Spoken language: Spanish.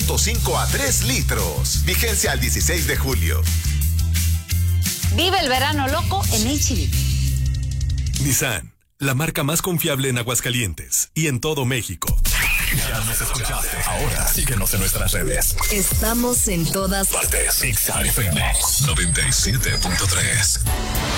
2.5 a 3 litros. Vigencia al 16 de julio. Vive el verano loco en H-E-B. Nissan, la marca más confiable en Aguascalientes y en todo México. Ya nos escuchaste. Ahora síguenos en nuestras redes. Estamos en todas partes. XR FM 97.3.